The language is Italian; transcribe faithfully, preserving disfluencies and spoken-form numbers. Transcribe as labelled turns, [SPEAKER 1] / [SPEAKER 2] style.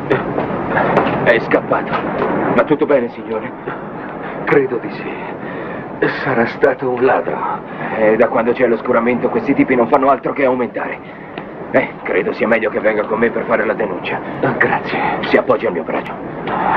[SPEAKER 1] È scappato. Va tutto bene, signore?
[SPEAKER 2] Credo di sì. Sarà stato un ladro.
[SPEAKER 1] E da quando c'è l'oscuramento questi tipi non fanno altro che aumentare. Eh, credo sia meglio che venga con me per fare la denuncia.
[SPEAKER 2] Grazie.
[SPEAKER 1] Si appoggi al mio braccio.